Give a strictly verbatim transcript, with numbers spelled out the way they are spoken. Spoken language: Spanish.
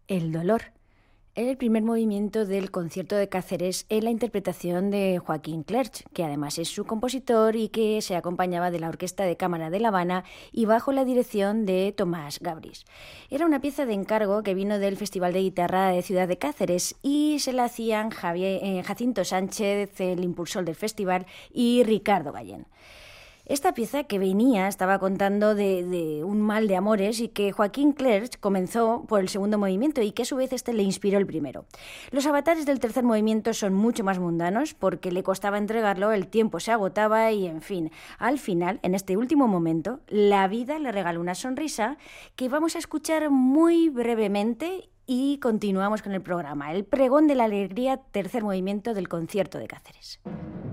El dolor. Era el primer movimiento del concierto de Cáceres en la interpretación de Joaquín Clerch, que además es su compositor y que se acompañaba de la Orquesta de Cámara de La Habana y bajo la dirección de Tomás Gabris. Era una pieza de encargo que vino del Festival de Guitarra de Ciudad de Cáceres y se la hacían Javier, eh, Jacinto Sánchez, el impulsor del festival, y Ricardo Gallén. Esta pieza que venía estaba contando de, de un mal de amores y que Joaquín Clerch comenzó por el segundo movimiento y que a su vez este le inspiró el primero. Los avatares del tercer movimiento son mucho más mundanos porque le costaba entregarlo, el tiempo se agotaba y, en fin, al final, en este último momento, la vida le regaló una sonrisa que vamos a escuchar muy brevemente y continuamos con el programa. El pregón de la alegría, tercer movimiento del concierto de Cáceres.